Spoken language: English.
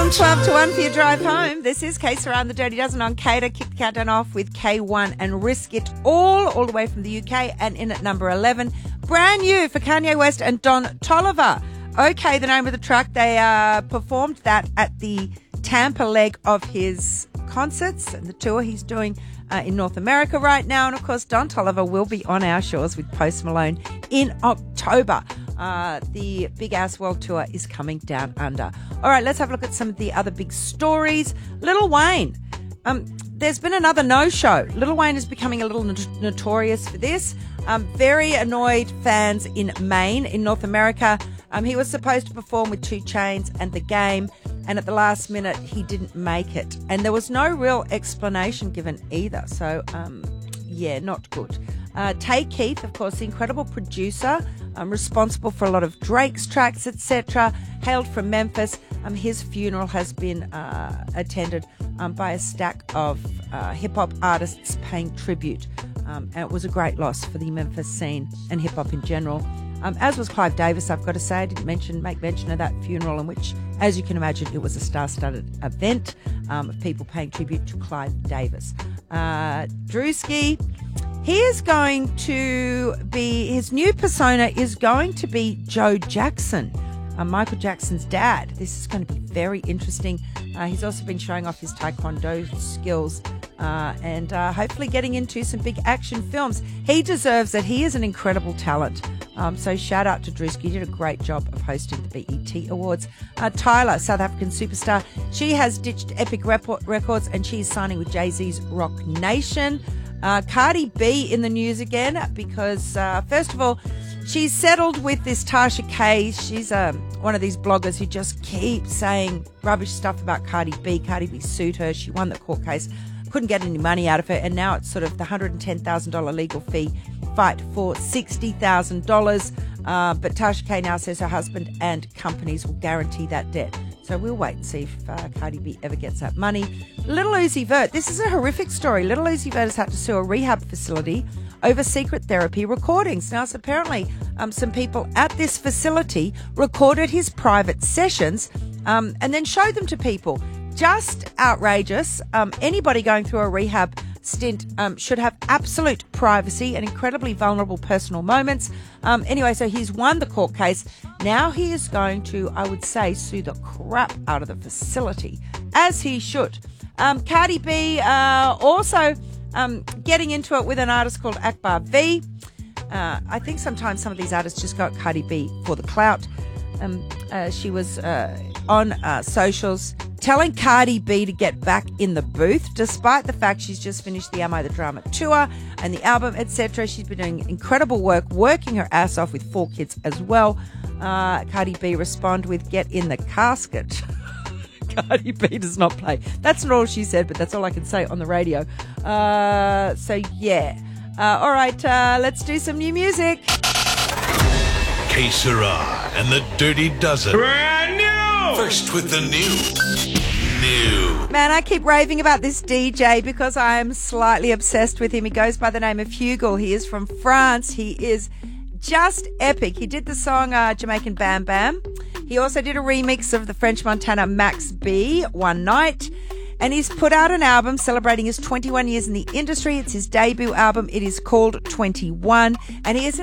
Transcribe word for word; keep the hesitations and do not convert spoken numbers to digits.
From twelve to one for your drive home. This is Case Around the Dirty Dozen on Cater. Kick the countdown off with K one and Risk It All, all the way from the U K, and in at number eleven. Brand new for Kanye West and Don Toliver. Okay, the name of the track. They uh, performed that at the Tampa leg of his concerts and the tour he's doing uh, in North America right now. And, of course, Don Toliver will be on our shores with Post Malone in October. Uh, the Big Ass World Tour is coming down under. All right, let's have a look at some of the other big stories. Lil Wayne. Um, there's been another no-show. Lil Wayne is becoming a little not- notorious for this. Um, very annoyed fans in Maine, in North America. Um, he was supposed to perform with two Chainz and The Game, and at the last minute, he didn't make it. And there was no real explanation given either. So, um, yeah, not good. Uh, Tay Keith, of course, the incredible producer, um, responsible for a lot of Drake's tracks, et cetera, hailed from Memphis. Um, his funeral has been uh, attended um, by a stack of uh, hip-hop artists paying tribute. Um, and it was a great loss for the Memphis scene and hip-hop in general. Um, as was Clive Davis, I've got to say. I didn't mention, make mention of that funeral in which, as you can imagine, it was a star-studded event um, of people paying tribute to Clive Davis. Uh, Drewski, he is going to be, his new persona is going to be Joe Jackson, uh, Michael Jackson's dad. This is going to be very interesting. Uh, he's also been showing off his taekwondo skills uh, and uh, hopefully getting into some big action films. He deserves it. He is an incredible talent. Um, so shout out to Drewski. He did a great job of hosting the B E T Awards. Uh, Tyler, South African superstar, she has ditched Epic Rep- Records and she's signing with Jay-Z's Rock Nation. Uh, Cardi B in the news again because, uh, first of all, she's settled with this Tasha K. She's um, one of these bloggers who just keeps saying rubbish stuff about Cardi B. Cardi B sued her. She won the court case, couldn't get any money out of her, and now it's sort of the one hundred ten thousand dollars legal fee fight for sixty thousand dollars. Uh, but Tasha K now says her husband and companies will guarantee that debt. So we'll wait and see if uh, Cardi B ever gets that money. Little Uzi Vert. This is a horrific story. Little Uzi Vert has had to sue a rehab facility over secret therapy recordings. Now, it's apparently um, some people at this facility recorded his private sessions um, and then showed them to people. Just outrageous. Um, anybody going through a rehab stint um, should have absolute privacy and incredibly vulnerable personal moments. Um, anyway, so he's won the court case. Now he is going to, I would say, sue the crap out of the facility, as he should. Um, Cardi B uh, also um, getting into it with an artist called Akbar V. Uh, I think sometimes some of these artists just go at Cardi B for the clout. Um, uh, she was uh, on uh, socials telling Cardi B to get back in the booth, despite the fact she's just finished the Am I the Drama tour and the album, et cetera. She's been doing incredible work, working her ass off with four kids as well. Uh, Cardi B respond with "Get in the casket." Cardi B does not play. That's not all she said, but that's all I can say on the radio. Uh, so yeah. Uh, all right, uh, let's do some new music. Que Sera and the Dirty Dozen. Brand new! First with the new. New. Man, I keep raving about this D J because I am slightly obsessed with him. He goes by the name of Hugo. He is from France. He is just epic. He did the song uh, Jamaican Bam Bam. He also did a remix of the French Montana Max B, One Night. And he's put out an album celebrating his twenty-one years in the industry. It's his debut album. It is called twenty-one. And he is